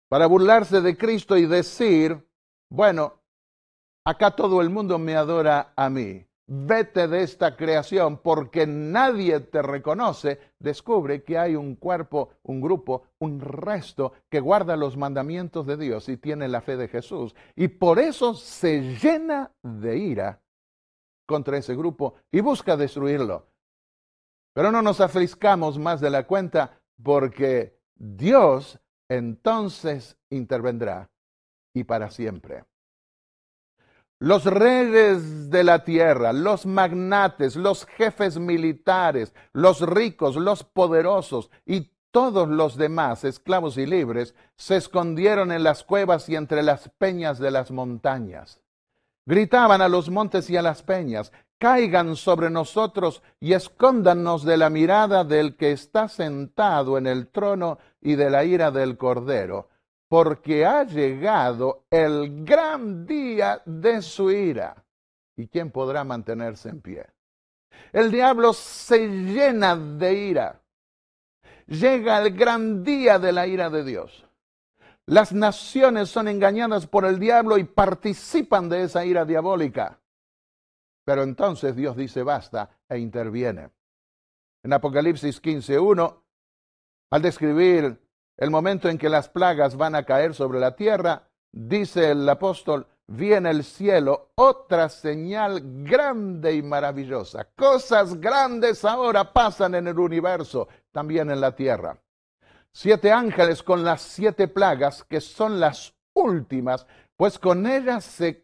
para burlarse de Cristo y decir, bueno, acá todo el mundo me adora a mí. Vete de esta creación porque nadie te reconoce. Descubre que hay un cuerpo, un grupo, un resto que guarda los mandamientos de Dios y tiene la fe de Jesús. Y por eso se llena de ira contra ese grupo y busca destruirlo. Pero no nos aflizcamos más de la cuenta porque Dios entonces intervendrá y para siempre. Los reyes de la tierra, los magnates, los jefes militares, los ricos, los poderosos y todos los demás, esclavos y libres, se escondieron en las cuevas y entre las peñas de las montañas. Gritaban a los montes y a las peñas, caigan sobre nosotros y escóndanos de la mirada del que está sentado en el trono y de la ira del Cordero, porque ha llegado el gran día de su ira. ¿Y quién podrá mantenerse en pie? El diablo se llena de ira. Llega el gran día de la ira de Dios. Las naciones son engañadas por el diablo y participan de esa ira diabólica. Pero entonces Dios dice basta e interviene. En Apocalipsis 15:1, al describir el momento en que las plagas van a caer sobre la tierra, dice el apóstol, vi en el cielo otra señal grande y maravillosa. Cosas grandes ahora pasan en el universo, también en la tierra. 7 ángeles con las 7 plagas, que son las últimas, pues con ellas se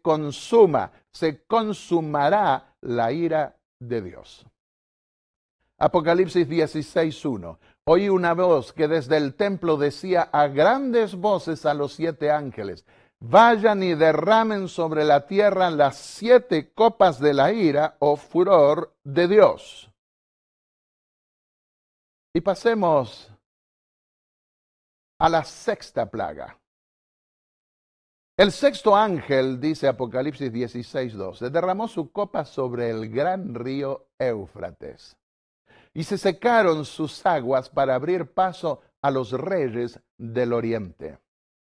consumará la ira de Dios. Apocalipsis 16:1. Oí una voz que desde el templo decía a grandes voces a los 7 ángeles, vayan y derramen sobre la tierra las 7 copas de la ira o furor de Dios. Y pasemos a la 6ª plaga. El 6º ángel, dice Apocalipsis 16:12, derramó su copa sobre el gran río Éufrates, y se secaron sus aguas para abrir paso a los reyes del oriente.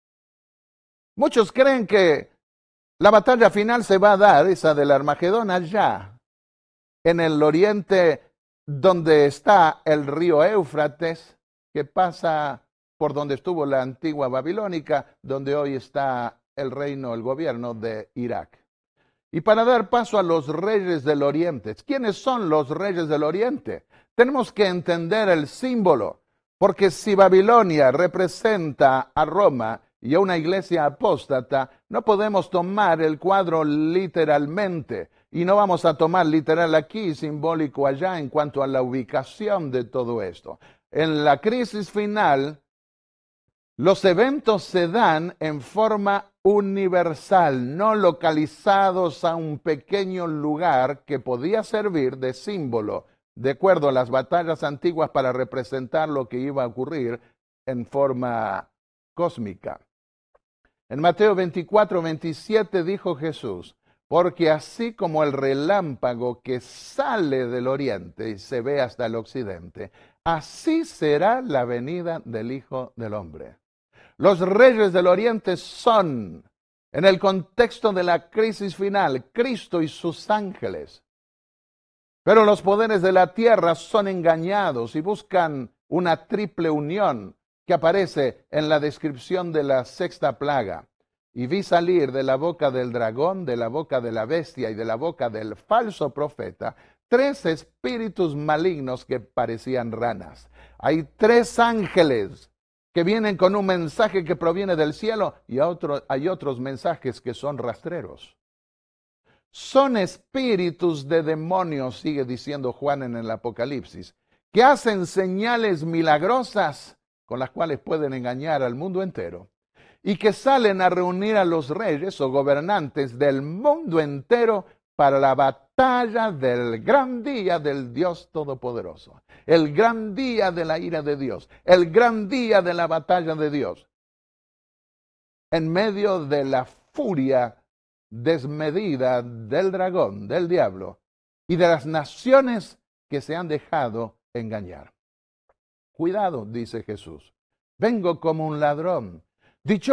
Muchos creen que la batalla final se va a dar, esa del Armagedón, allá, en el oriente, donde está el río Éufrates, que pasa por donde estuvo la antigua Babilónica, donde hoy está el reino, el gobierno de Irak. Y para dar paso a los reyes del oriente. ¿Quiénes son los reyes del oriente? Tenemos que entender el símbolo, porque si Babilonia representa a Roma y a una iglesia apóstata, no podemos tomar el cuadro literalmente, y no vamos a tomar literal aquí, simbólico allá, en cuanto a la ubicación de todo esto. En la crisis final, los eventos se dan en forma universal, no localizados a un pequeño lugar que podía servir de símbolo, de acuerdo a las batallas antiguas, para representar lo que iba a ocurrir en forma cósmica. En Mateo 24:27 dijo Jesús, porque así como el relámpago que sale del oriente y se ve hasta el occidente, así será la venida del Hijo del Hombre. Los reyes del oriente son, en el contexto de la crisis final, Cristo y sus ángeles. Pero los poderes de la tierra son engañados y buscan una triple unión que aparece en la descripción de la 6ª plaga. Y vi salir de la boca del dragón, de la boca de la bestia y de la boca del falso profeta 3 espíritus malignos que parecían ranas. Hay 3 ángeles que vienen con un mensaje que proviene del cielo y hay otros mensajes que son rastreros. Son espíritus de demonios, sigue diciendo Juan en el Apocalipsis, que hacen señales milagrosas con las cuales pueden engañar al mundo entero y que salen a reunir a los reyes o gobernantes del mundo entero para la batalla del gran día del Dios Todopoderoso, el gran día de la ira de Dios, el gran día de la batalla de Dios, en medio de la furia desmedida del dragón, del diablo, y de las naciones que se han dejado engañar. Cuidado, dice Jesús, vengo como un ladrón.